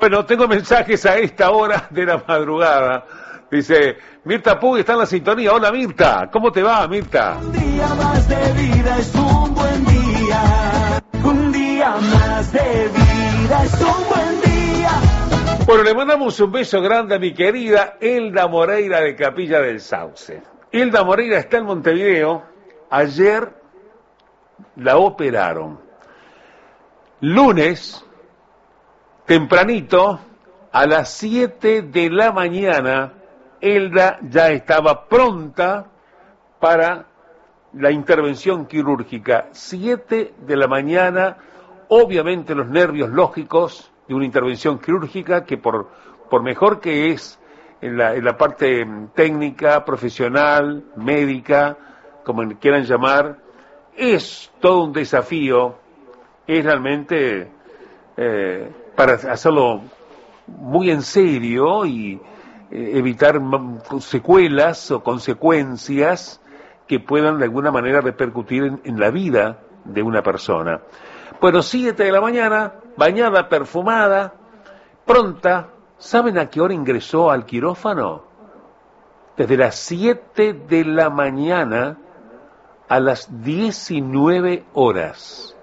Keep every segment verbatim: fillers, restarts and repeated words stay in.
Bueno, tengo mensajes a esta hora de la madrugada. Dice, Mirta Puig está en la sintonía. Hola Mirta, ¿cómo te va, Mirta? Un día más de vida es un buen día. Un día más de vida es un buen día. Bueno, le mandamos un beso grande a mi querida Elda Moreira de Capilla del Sauce. Elda Moreira está en Montevideo. Ayer la operaron. Lunes, tempranito, a las siete de la mañana, Elda ya estaba pronta para la intervención quirúrgica. siete de la mañana, obviamente los nervios lógicos de una intervención quirúrgica que por, por mejor que es en la, en la parte técnica, profesional, médica, como quieran llamar, es todo un desafío, es realmente eh, para hacerlo muy en serio y eh, evitar secuelas o consecuencias que puedan de alguna manera repercutir en, en la vida de una persona. Bueno, siete de la mañana, bañada, perfumada, pronta. ¿Saben a qué hora ingresó al quirófano? Desde las siete de la mañana a las diecinueve horas.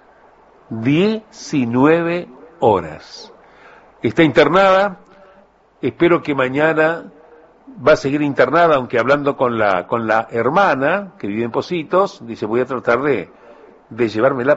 diecinueve horas. Está internada, espero que mañana va a seguir internada, aunque hablando con la con la hermana, que vive en Positos, dice, voy a tratar de, de llevármela